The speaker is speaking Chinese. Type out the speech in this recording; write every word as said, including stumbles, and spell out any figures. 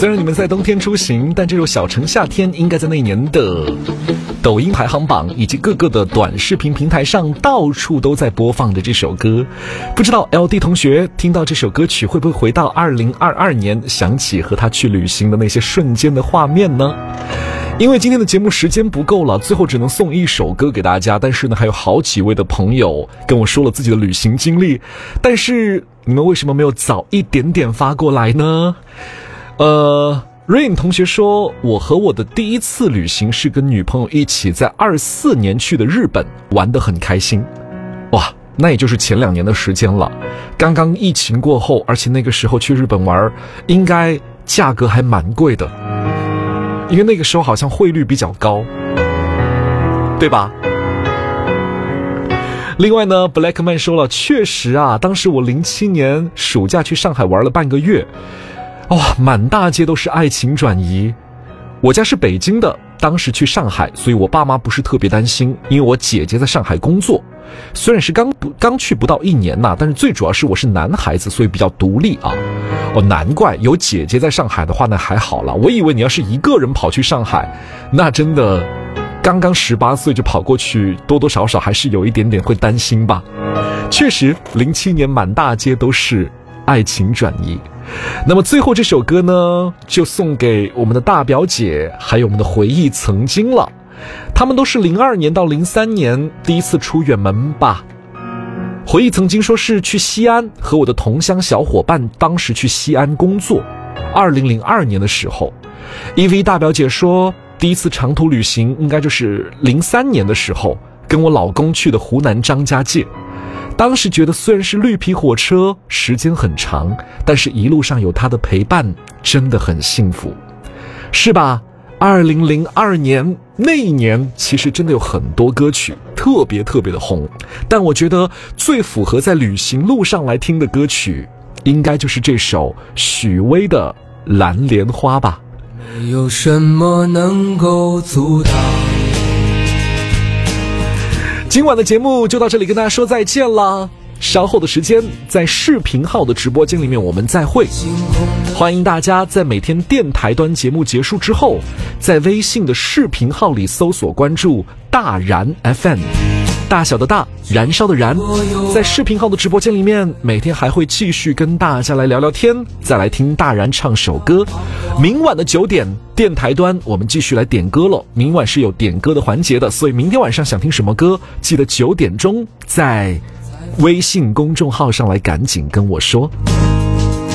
虽然你们在冬天出行，但这首《小城夏天》应该在那年的抖音排行榜以及各个的短视频平台上到处都在播放着这首歌。不知道 L D 同学听到这首歌曲会不会回到二零二二年，想起和他去旅行的那些瞬间的画面呢？因为今天的节目时间不够了，最后只能送一首歌给大家，但是呢还有好几位的朋友跟我说了自己的旅行经历，但是你们为什么没有早一点点发过来呢？呃 Rain 同学说，我和我的第一次旅行是跟女朋友一起在二四年去的日本，玩得很开心。哇，那也就是前两年的时间了，刚刚疫情过后，而且那个时候去日本玩应该价格还蛮贵的，因为那个时候好像汇率比较高，对吧？另外呢 Blackman 说了，确实啊，当时我零七年暑假去上海玩了半个月，哇、哦，满大街都是爱情转移。我家是北京的，当时去上海，所以我爸妈不是特别担心，因为我姐姐在上海工作，虽然是刚刚去不到一年呐、啊，但是最主要是我是男孩子，所以比较独立啊。哦，难怪有姐姐在上海的话那还好了，我以为你要是一个人跑去上海，那真的刚刚十八岁就跑过去，多多少少还是有一点点会担心吧。确实零七年满大街都是爱情转移。那么最后这首歌呢，就送给我们的大表姐还有我们的回忆曾经了。他们都是零二年到零三年第一次出远门吧。回忆曾经说是去西安，和我的同乡小伙伴当时去西安工作，二零零二年的时候。 E V 大表姐说第一次长途旅行应该就是零三年的时候，跟我老公去的湖南张家界。当时觉得虽然是绿皮火车时间很长，但是一路上有他的陪伴真的很幸福，是吧？二零零二年那一年其实真的有很多歌曲特别特别的红，但我觉得最符合在旅行路上来听的歌曲应该就是这首许巍的蓝莲花吧。 没有什么能够阻挡。 今晚的节目就到这里，跟大家说再见了。稍后的时间在视频号的直播间里面我们再会，欢迎大家在每天电台端节目结束之后，在微信的视频号里搜索关注大燃 F M， 大小的大，燃烧的燃。在视频号的直播间里面，每天还会继续跟大家来聊聊天，再来听大燃唱首歌。明晚的九点电台端我们继续来点歌了，明晚是有点歌的环节的，所以明天晚上想听什么歌，记得九点钟在微信公众号上来赶紧跟我说。